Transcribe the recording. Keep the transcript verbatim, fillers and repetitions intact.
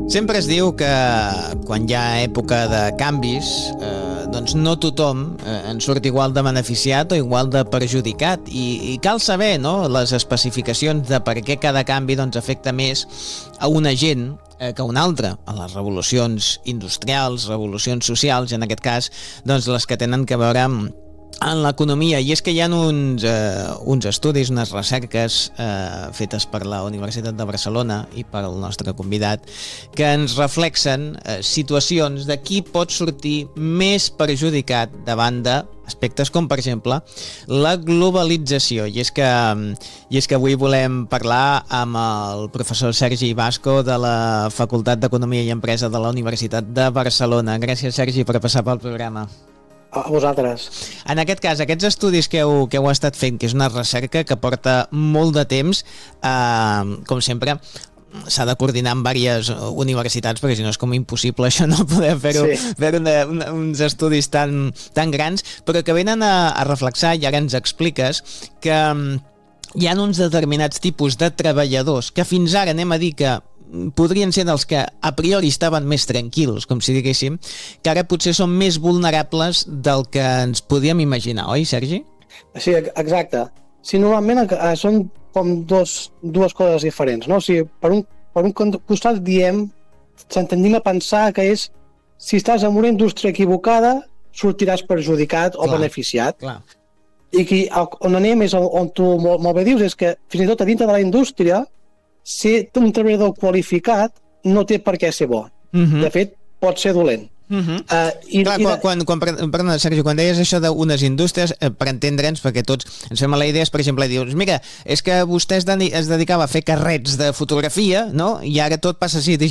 Sempre es diu que quan hi ha època de canvis, eh, doncs no tothom eh, en surt igual de beneficiat o igual de perjudicat i, i cal saber, no?, les especificacions de per què cada canvi doncs, afecta més a una gent eh, que a una altra, a les revolucions industrials, revolucions socials, i en aquest cas doncs, les que tenen que veure amb en l'economia, i és que hi ha uns, eh, uns estudis, unes recerques eh, fetes per la Universitat de Barcelona i pel nostre convidat, que ens reflexen eh, situacions de qui pot sortir més perjudicat davant de aspectes com, per exemple, la globalització. I és que, i és que avui volem parlar amb el professor Sergi Basco de la Facultat d'Economia i Empresa de la Universitat de Barcelona. Gràcies, Sergi, per passar pel programa. A vosaltres. En aquest cas, aquests estudis que heu, que heu estat fent, que és una recerca que porta molt de temps, eh, com sempre, s'ha de coordinar amb diverses universitats, perquè si no és com impossible això, no poder fer-ho, sí. fer una, una, uns estudis tan, tan grans, però que venen a, a reflexar, i ara ens expliques, que hi ha uns determinats tipus de treballadors que fins ara anem a dir que podrien ser dels que a priori estaven més tranquils, com si diguéssim, que ara potser són més vulnerables del que ens podíem imaginar, oi, Sergi? Sí, exacte. Sí, normalment eh, són com dos, dues coses diferents, no? O sigui, per un, per un costat diem, s'entendim a pensar que és si estàs en una indústria equivocada, sortiràs perjudicat o clar, beneficiat. Clar. I aquí, on anem és on, on tu molt, molt bé dius, és que fins i tot a dintre de la indústria ser un treballador qualificat no té per què ser bo. Uh-huh. De fet, pot ser dolent. Uh-huh. Uh, i, Clar, i de... quan, quan, perdona, Sergi, quan deies això d'unes indústries, eh, per entendre'ns, perquè tots ens fem la idea, és, per exemple, dius, mira, és que vostè es, dedi- es dedicava a fer carrets de fotografia, no?, i ara tot passa així